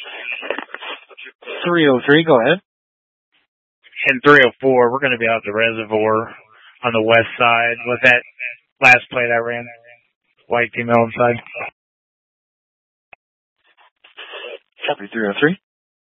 303, go ahead. And 304, we're going to be out at the reservoir on the west side. Was that last plate I ran? White female inside. Copy 303.